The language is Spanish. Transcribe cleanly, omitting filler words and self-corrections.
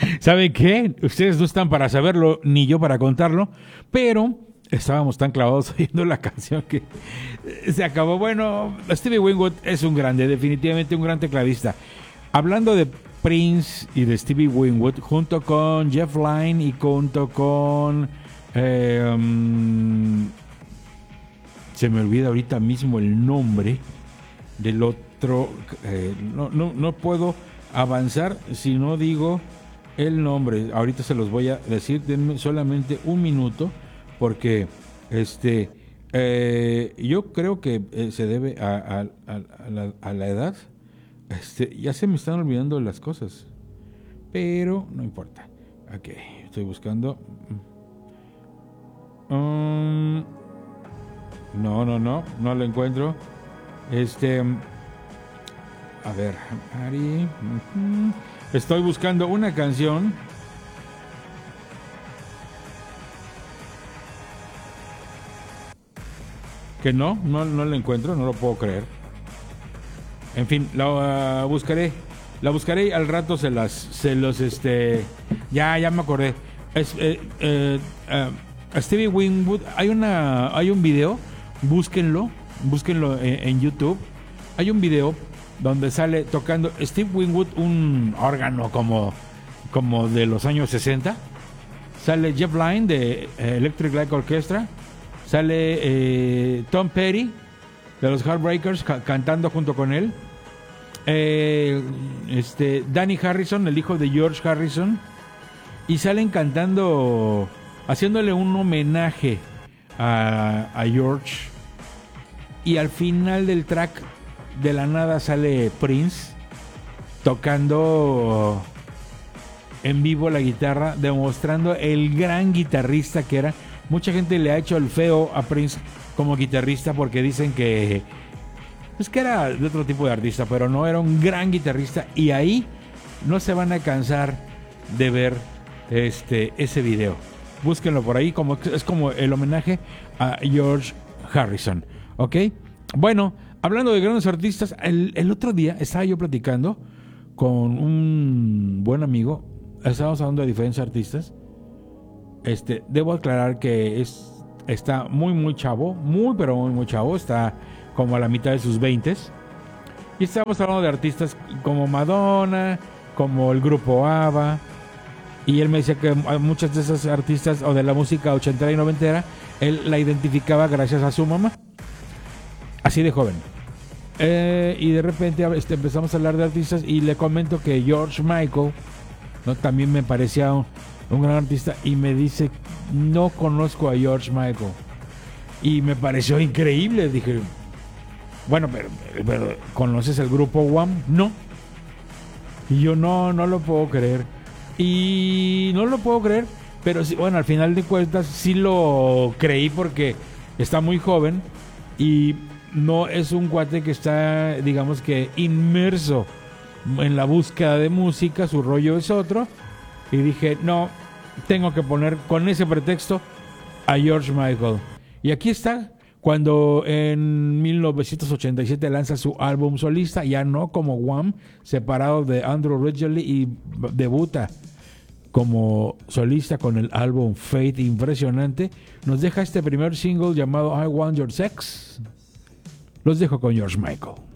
¿Saben qué? Ustedes no están para saberlo, ni yo para contarlo, pero estábamos tan clavados oyendo la canción que se acabó. Bueno, Stevie Winwood es un grande, definitivamente un gran tecladista. Hablando de Prince y de Stevie Winwood, junto con Jeff Lynne y junto con... se me olvida ahorita mismo el nombre del otro. No puedo avanzar si no digo el nombre. Ahorita se los voy a decir. Denme solamente un minuto porque yo creo que se debe a la edad. Ya se me están olvidando las cosas, pero no importa. Ok, estoy buscando. No lo encuentro. A ver, Ari. Estoy buscando una canción. Que no la encuentro, no lo puedo creer. En fin, la buscaré. La buscaré y al rato se los ya me acordé. Stevie Winwood, hay un video, búsquenlo en YouTube. Hay un video donde sale tocando Steve Winwood un órgano como de los años 60. Sale Jeff Lynne de Electric Light Orchestra. Sale Tom Petty de los Heartbreakers cantando junto con él. Danny Harrison, el hijo de George Harrison. Y salen cantando, haciéndole un homenaje a George. Y al final del track, de la nada sale Prince tocando en vivo la guitarra, demostrando el gran guitarrista que era. Mucha gente le ha hecho el feo a Prince como guitarrista porque dicen que era de otro tipo de artista, pero no, era un gran guitarrista. Y ahí no se van a cansar de ver ese video. Búsquenlo por ahí, es como el homenaje a George Harrison. ¿Ok? Bueno, hablando de grandes artistas, el otro día estaba yo platicando con un buen amigo. Estábamos hablando de diferentes artistas. Debo aclarar que está muy chavo, pero muy chavo. Está como a la mitad de sus 20s. Y estábamos hablando de artistas como Madonna, como el grupo ABBA. Y él me decía que muchas de esas artistas, o de la música ochentera y noventera, él la identificaba gracias a su mamá. Así de joven. Y de repente empezamos a hablar de artistas y le comento que George Michael, ¿no?, también me parecía un gran artista. Y me dice, no conozco a George Michael. Y me pareció increíble. Dije, bueno, pero ¿conoces el grupo Wham? No. Y yo no lo puedo creer. Y no lo puedo creer, pero sí, bueno, al final de cuentas sí lo creí porque está muy joven y no es un cuate que está, digamos que, inmerso en la búsqueda de música. Su rollo es otro. Y dije, no, tengo que poner con ese pretexto a George Michael. Y aquí está, cuando en 1987 lanza su álbum solista, ya no como Wham, separado de Andrew Ridgeley, y debuta como solista con el álbum Faith, impresionante. Nos deja este primer single llamado I Want Your Sex. Los dejo con George Michael.